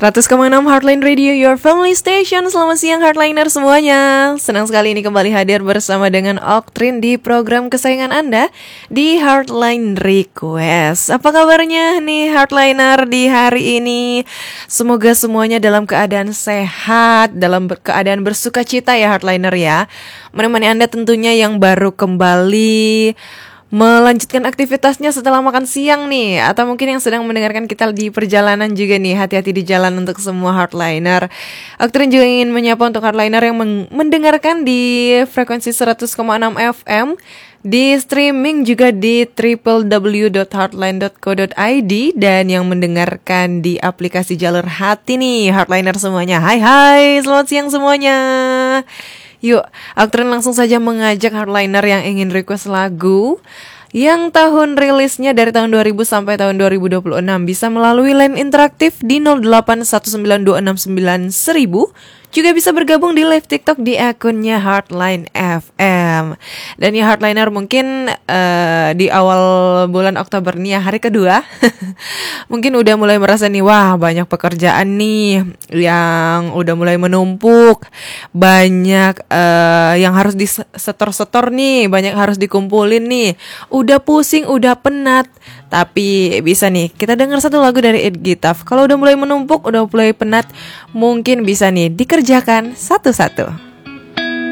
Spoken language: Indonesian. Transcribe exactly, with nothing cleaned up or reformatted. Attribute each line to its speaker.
Speaker 1: seratus koma enam Heartline Radio, your family station. Selamat siang Heartliner semuanya. Senang sekali ini kembali hadir bersama dengan Oktrin di program kesayangan Anda di Heartline Request. Apa kabarnya nih Heartliner di hari ini? Semoga semuanya dalam keadaan sehat, dalam ber- keadaan bersuka cita ya Heartliner ya. Menemani Anda tentunya yang baru kembali melanjutkan aktivitasnya setelah makan siang nih, atau mungkin yang sedang mendengarkan kita di perjalanan juga nih. Hati-hati di jalan untuk semua Heartliner. Oktrin juga ingin menyapa untuk Heartliner yang meng- mendengarkan di frekuensi seratus koma enam F M, di streaming juga di w w w dot heartline dot co dot i d, dan yang mendengarkan di aplikasi Jalur Hati nih Heartliner semuanya. Hai hai, selamat siang semuanya. Yuk, Oktrin langsung saja mengajak Heartliner yang ingin request lagu yang tahun rilisnya dari tahun dua ribu sampai tahun dua ribu dua puluh enam bisa melalui line interaktif di nol delapan satu sembilan dua enam sembilan seribu. Juga bisa bergabung di live TikTok di akunnya Heartline F M. Dan ya Heartliner mungkin uh, di awal bulan Oktober nih ya, hari kedua mungkin udah mulai merasa nih, wah banyak pekerjaan nih yang udah mulai menumpuk. Banyak uh, yang harus disetor-setor nih, banyak harus dikumpulin nih. Udah pusing, udah penat. Tapi bisa nih, kita dengar satu lagu dari Ed Gitaf. Kalau udah mulai menumpuk, udah mulai penat, mungkin bisa nih dikerjakan satu-satu.